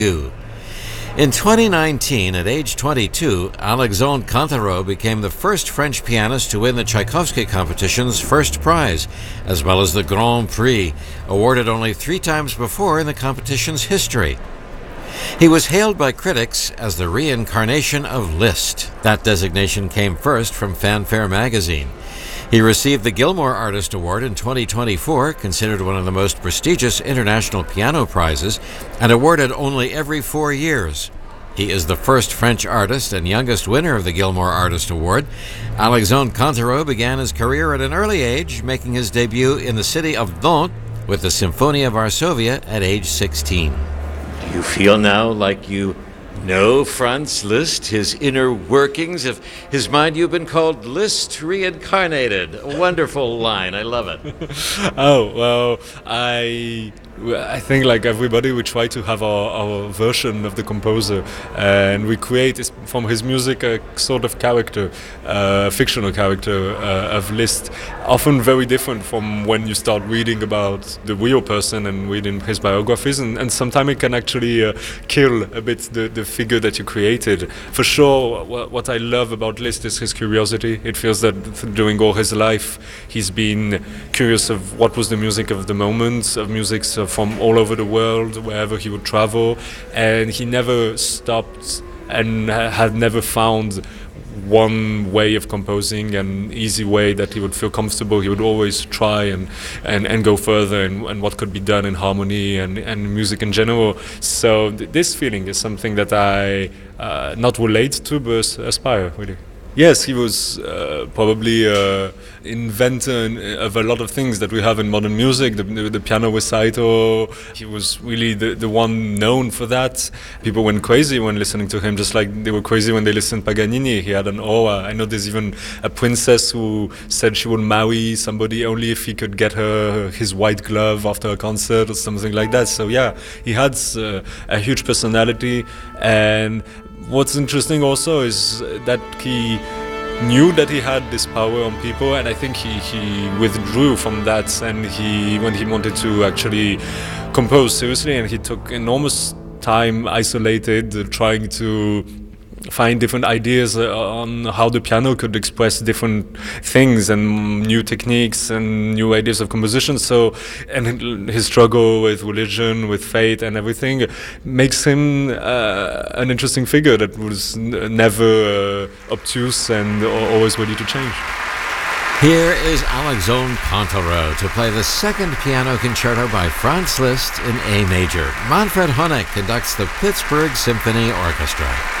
In 2019, at age 22, Alexandre Cantarot became the first French pianist to win the Tchaikovsky competition's first prize, as well as the Grand Prix, awarded only 3 times before in the competition's history. He was hailed by critics as the reincarnation of Liszt. That designation came first from Fanfare magazine. He received the Gilmore Artist Award in 2024, considered one of the most prestigious international piano prizes, and awarded only every 4 years. He is the first French artist and youngest winner of the Gilmore Artist Award. Alexandre Cantarot began his career at an early age, making his debut in the city of Nantes with the Symphonia Varsovia at age 16. Do you feel now like you know Franz Liszt, his inner workings of his mind? You've been called Liszt reincarnated. A wonderful line. I love it. Oh, well, I think like everybody, we try to have our version of the composer, and we create from his music a sort of character, fictional character of Liszt, often very different from when you start reading about the real person and reading his biographies, and sometimes it can actually kill a bit the figure that you created. For sure, what I love about Liszt is his curiosity. It feels that during all his life he's been curious of what was the music of the moment, of music from all over the world, wherever he would travel, and he never stopped and had never found one way of composing, an easy way that he would feel comfortable. He would always try and go further and what could be done in harmony and music in general. So this feeling is something that I not relate to, but aspire, really. Yes, he was probably inventor of a lot of things that we have in modern music, the piano recital. He was really the one known for that. People went crazy when listening to him, just like they were crazy when they listened to Paganini. He had an aura. I know there's even a princess who said she would marry somebody only if he could get her his white glove after a concert or something like that. So yeah, he had a huge personality. And what's interesting also is that he knew that he had this power on people, and I think he withdrew from that, and when he wanted to actually compose seriously, and he took enormous time isolated, trying to find different ideas on how the piano could express different things and new techniques and new ideas of composition. So, and his struggle with religion, with faith and everything makes him an interesting figure that was never obtuse and always ready to change. Here is Alexandre Cantarot to play the second piano concerto by Franz Liszt in A major. Manfred Honeck conducts the Pittsburgh Symphony Orchestra.